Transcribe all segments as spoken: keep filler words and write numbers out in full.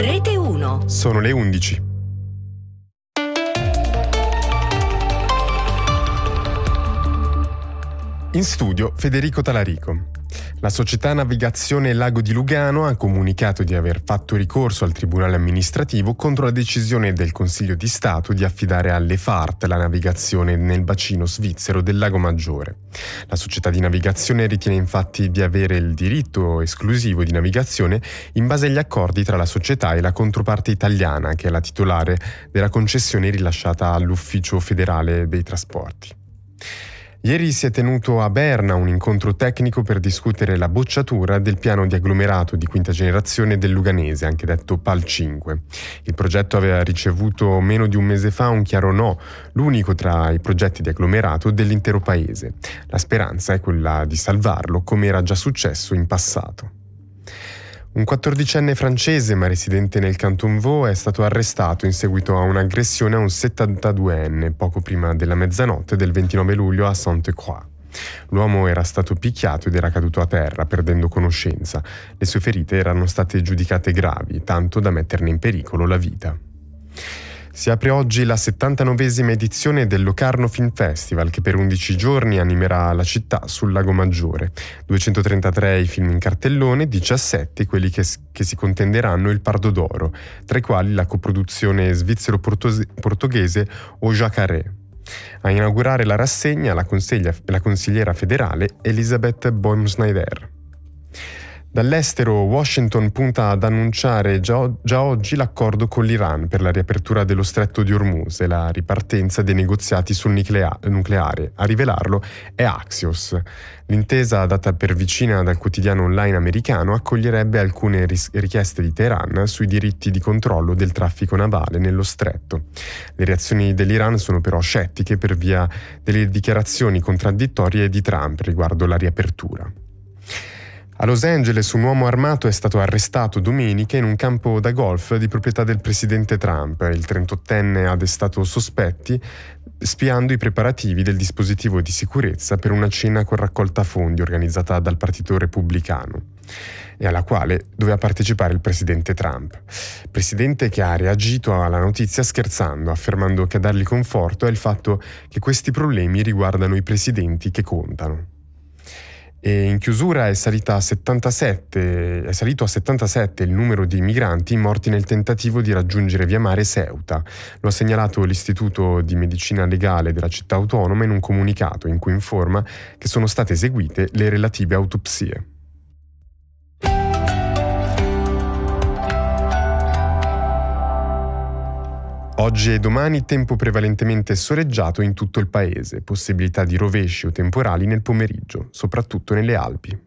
Rete uno. Sono le undici. In studio Federico Talarico. La società Navigazione Lago di Lugano ha comunicato di aver fatto ricorso al Tribunale amministrativo contro la decisione del Consiglio di Stato di affidare alle Fart la navigazione nel bacino svizzero del Lago Maggiore. La società di navigazione ritiene infatti di avere il diritto esclusivo di navigazione in base agli accordi tra la società e la controparte italiana, che è la titolare della concessione rilasciata all'Ufficio federale dei trasporti. Ieri si è tenuto a Berna un incontro tecnico per discutere la bocciatura del piano di agglomerato di quinta generazione del Luganese, anche detto P A L cinque. Il progetto aveva ricevuto meno di un mese fa un chiaro no, l'unico tra i progetti di agglomerato dell'intero paese. La speranza è quella di salvarlo, come era già successo in passato. Un quattordicenne francese, ma residente nel Canton Vaud, è stato arrestato in seguito a un'aggressione a un settantaduenne poco prima della mezzanotte del ventinove luglio a Sainte-Croix. L'uomo era stato picchiato ed era caduto a terra, perdendo conoscenza. Le sue ferite erano state giudicate gravi, tanto da metterne in pericolo la vita. Si apre oggi la settantanovesima edizione del Locarno Film Festival, che per undici giorni animerà la città sul Lago Maggiore. duecentotrentatré i film in cartellone, diciassette quelli che, che si contenderanno il Pardo d'Oro, tra i quali la coproduzione svizzero-portoghese Au Jacaré. A inaugurare la rassegna la, la consigliera federale Elisabeth Bohm-Schneider. Dall'estero Washington punta ad annunciare già, già oggi l'accordo con l'Iran per la riapertura dello stretto di Hormuz e la ripartenza dei negoziati sul nuclea- nucleare. A rivelarlo è Axios. L'intesa, data per vicina dal quotidiano online americano, accoglierebbe alcune ris- richieste di Teheran sui diritti di controllo del traffico navale nello stretto. Le reazioni dell'Iran sono però scettiche per via delle dichiarazioni contraddittorie di Trump riguardo la riapertura. A Los Angeles un uomo armato è stato arrestato domenica in un campo da golf di proprietà del presidente Trump. Il trentottenne ha destato sospetti spiando i preparativi del dispositivo di sicurezza per una cena con raccolta fondi organizzata dal Partito Repubblicano e alla quale doveva partecipare il presidente Trump. Presidente che ha reagito alla notizia scherzando, affermando che a dargli conforto è il fatto che questi problemi riguardano i presidenti che contano. E in chiusura è, salita a settantasette, è salito a settantasette il numero di migranti morti nel tentativo di raggiungere via mare Ceuta. Lo ha segnalato l'Istituto di Medicina Legale della città autonoma in un comunicato in cui informa che sono state eseguite le relative autopsie. Oggi e domani tempo prevalentemente soleggiato in tutto il paese, possibilità di rovesci o temporali nel pomeriggio, soprattutto nelle Alpi.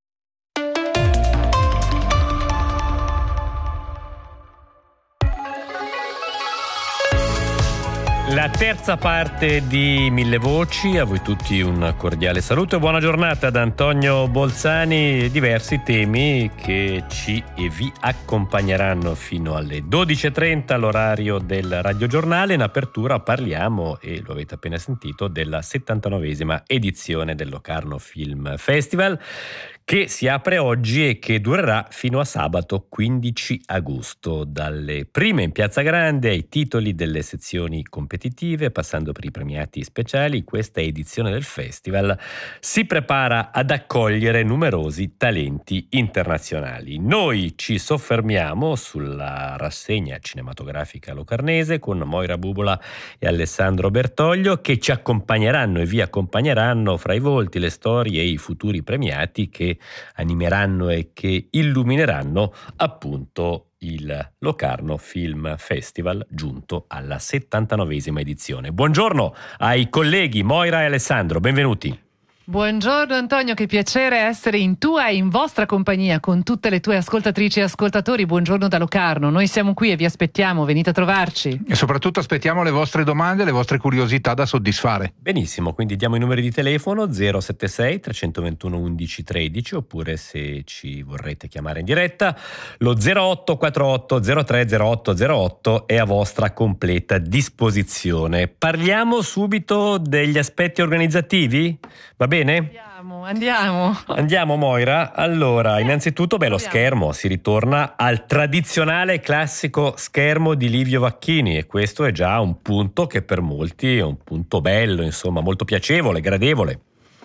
La terza parte di Mille Voci, a voi tutti un cordiale saluto e buona giornata da Antonio Bolzani. Diversi temi che ci e vi accompagneranno fino alle dodici e trenta, l'orario del radiogiornale. In apertura parliamo, e lo avete appena sentito, della settantanovesima edizione del Locarno Film Festival, che si apre oggi e che durerà fino a sabato quindici agosto, dalle prime in Piazza Grande ai titoli delle sezioni competitive, passando per i premiati speciali. Questa edizione del festival si prepara ad accogliere numerosi talenti internazionali. Noi ci soffermiamo sulla rassegna cinematografica locarnese con Moira Bubola e Alessandro Bertoglio, che ci accompagneranno e vi accompagneranno fra i volti, le storie e i futuri premiati che animeranno e che illumineranno appunto il Locarno Film Festival, giunto alla settantanovesima edizione. Buongiorno ai colleghi Moira e Alessandro, benvenuti. Buongiorno Antonio, che piacere essere in tua e in vostra compagnia con tutte le tue ascoltatrici e ascoltatori. Buongiorno da Locarno, noi siamo qui e vi aspettiamo, venite a trovarci. E soprattutto aspettiamo le vostre domande, le vostre curiosità da soddisfare. Benissimo, quindi diamo i numeri di telefono zero sette sei tre due uno undici tredici, oppure se ci vorrete chiamare in diretta lo zero otto quattro otto zero tre zero otto zero otto è a vostra completa disposizione. Parliamo subito degli aspetti organizzativi? Va bene? bene? Andiamo, andiamo. Andiamo Moira. Allora, innanzitutto, beh, lo schermo, si ritorna al tradizionale classico schermo di Livio Vacchini e questo è già un punto che per molti è un punto bello, insomma, molto piacevole, gradevole.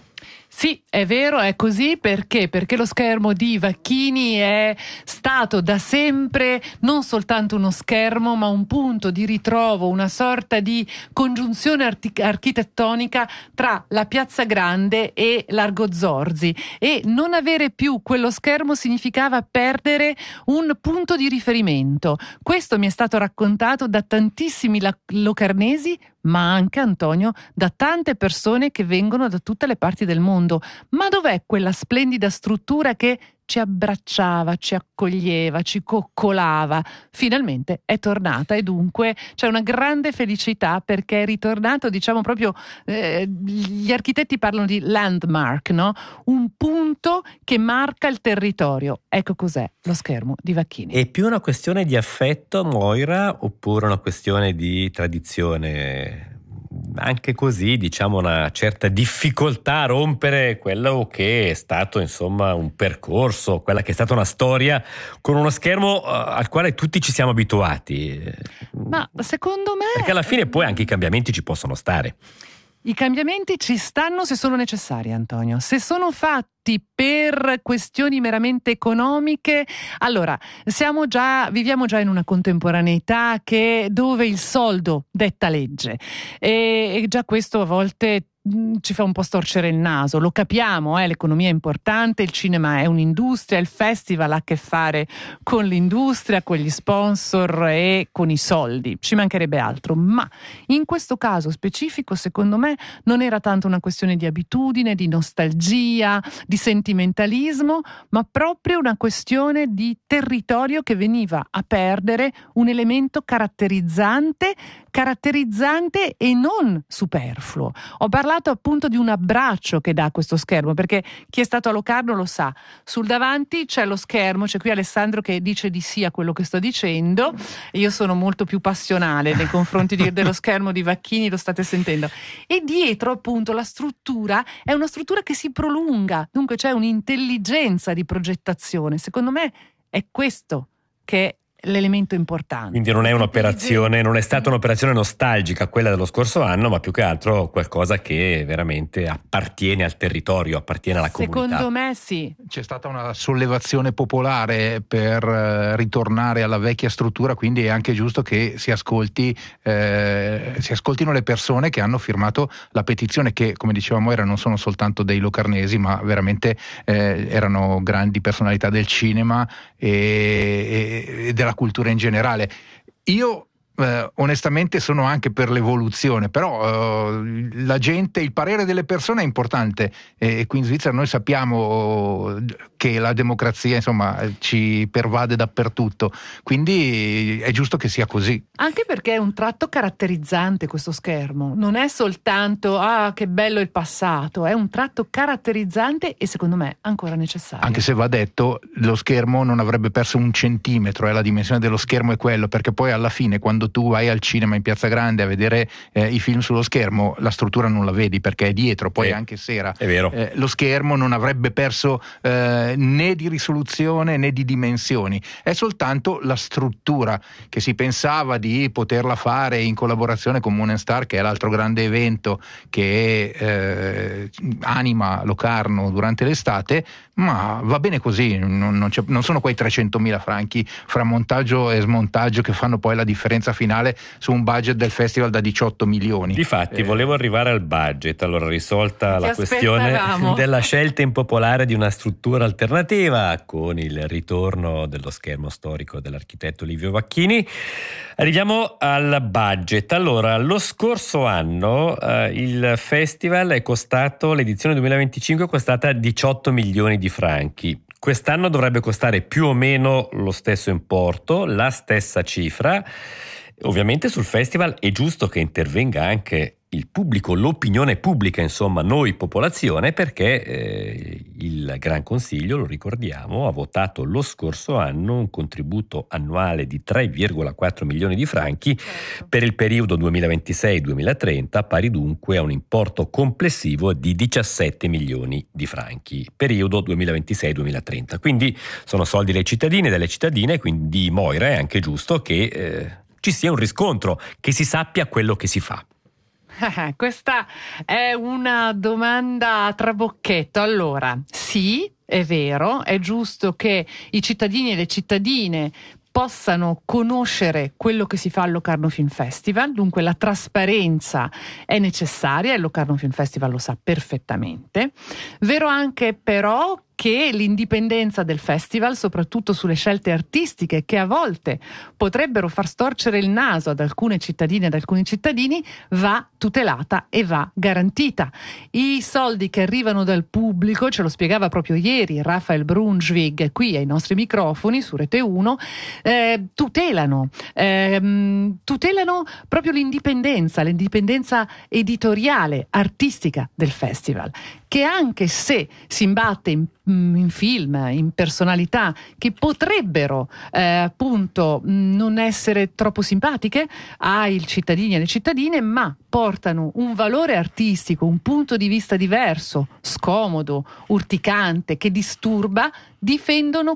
Sì, è vero, è così perché? Perché lo schermo di Vacchini è stato da sempre non soltanto uno schermo, ma un punto di ritrovo, una sorta di congiunzione arti- architettonica tra la Piazza Grande e Largo Zorzi, e non avere più quello schermo significava perdere un punto di riferimento. Questo mi è stato raccontato da tantissimi la- locarnesi, ma anche, Antonio, da tante persone che vengono da tutte le parti del mondo. Ma dov'è quella splendida struttura che ci abbracciava, ci accoglieva, ci coccolava? Finalmente è tornata e dunque c'è una grande felicità perché è ritornato, diciamo proprio, eh, gli architetti parlano di landmark, no? Un punto che marca il territorio. Ecco cos'è lo schermo di Vacchini. È più una questione di affetto, Moira, oppure una questione di tradizione? Anche così, diciamo, una certa difficoltà a rompere quello che è stato, insomma, un percorso, quella che è stata una storia con uno schermo uh, al quale tutti ci siamo abituati. Ma secondo me... Perché alla fine poi anche i cambiamenti ci possono stare. I cambiamenti ci stanno se sono necessari, Antonio. Se sono fatti per questioni meramente economiche, allora siamo già, viviamo già in una contemporaneità che, dove il soldo detta legge, e, e già questo a volte ci fa un po' storcere il naso. Lo capiamo, eh? L'economia è importante, il cinema è un'industria, il festival ha a che fare con l'industria, con gli sponsor e con i soldi, ci mancherebbe altro, ma in questo caso specifico secondo me non era tanto una questione di abitudine, di nostalgia, di sentimentalismo, ma proprio una questione di territorio che veniva a perdere un elemento caratterizzante caratterizzante e non superfluo. Ho parlato appunto di un abbraccio che dà questo schermo, perché chi è stato a Locarno lo sa. Sul davanti c'è lo schermo, c'è qui Alessandro che dice di sì a quello che sto dicendo. Io sono molto più passionale nei confronti di, dello schermo di Vacchini, lo state sentendo. E dietro appunto la struttura è una struttura che si prolunga, dunque c'è un'intelligenza di progettazione. Secondo me è questo che è l'elemento importante. Quindi non è un'operazione, non è stata un'operazione nostalgica quella dello scorso anno, ma più che altro qualcosa che veramente appartiene al territorio, appartiene alla comunità. Secondo me sì. C'è stata una sollevazione popolare per eh, ritornare alla vecchia struttura, quindi è anche giusto che si ascolti eh, si ascoltino le persone che hanno firmato la petizione, che come dicevamo era non sono soltanto dei locarnesi, ma veramente eh, erano grandi personalità del cinema e, e della cultura in generale. Io eh, onestamente sono anche per l'evoluzione, però eh, la gente, il parere delle persone è importante, e qui in Svizzera noi sappiamo che la democrazia insomma ci pervade dappertutto, quindi è giusto che sia così. Anche perché è un tratto caratterizzante questo schermo, non è soltanto ah che bello il passato, è un tratto caratterizzante e secondo me ancora necessario. Anche se va detto, lo schermo non avrebbe perso un centimetro, e eh, la dimensione dello schermo è quello, perché poi alla fine quando tu vai al cinema in Piazza Grande a vedere eh, i film sullo schermo, la struttura non la vedi perché è dietro, poi sì, anche sera. È vero. Eh, lo schermo non avrebbe perso eh, né di risoluzione né di dimensioni, è soltanto la struttura che si pensava di poterla fare in collaborazione con Moon and Star, che è l'altro grande evento che eh, anima Locarno durante l'estate, ma va bene così, non, non, c'è, non sono quei trecentomila franchi fra montaggio e smontaggio che fanno poi la differenza finale su un budget del festival da diciotto milioni. Difatti, eh. volevo arrivare al budget, allora risolta Ti la questione della scelta impopolare di una struttura alternativa con il ritorno dello schermo storico dell'architetto Livio Vacchini. Arriviamo al budget. Allora, lo scorso anno eh, il festival è costato, l'edizione duemilaventicinque è costata diciotto milioni di franchi. Quest'anno dovrebbe costare più o meno lo stesso importo, la stessa cifra. Ovviamente sul festival è giusto che intervenga anche il pubblico, l'opinione pubblica, insomma noi popolazione, perché eh, il Gran Consiglio, lo ricordiamo, ha votato lo scorso anno un contributo annuale di tre virgola quattro milioni di franchi certo. per il periodo duemilaventisei duemilatrenta, pari dunque a un importo complessivo di diciassette milioni di franchi, periodo duemilaventisei duemilatrenta. Quindi sono soldi dei cittadini e delle cittadine, quindi Moira è anche giusto che eh, ci sia un riscontro, che si sappia quello che si fa. Questa è una domanda a trabocchetto. Allora, sì, è vero, è giusto che i cittadini e le cittadine possano conoscere quello che si fa al Locarno Film Festival, dunque la trasparenza è necessaria, il Locarno Film Festival lo sa perfettamente. Vero anche però che l'indipendenza del festival, soprattutto sulle scelte artistiche che a volte potrebbero far storcere il naso ad alcune cittadine e ad alcuni cittadini, va tutelata e va garantita. I soldi che arrivano dal pubblico, ce lo spiegava proprio ieri Raphael Brunschwig qui ai nostri microfoni su Rete uno, eh, tutelano, eh, tutelano proprio l'indipendenza, l'indipendenza editoriale, artistica del festival, che anche se si imbatte in, in film, in personalità che potrebbero eh, appunto non essere troppo simpatiche ai cittadini e alle cittadine, ma portano un valore artistico, un punto di vista diverso, scomodo, urticante, che disturba, difendono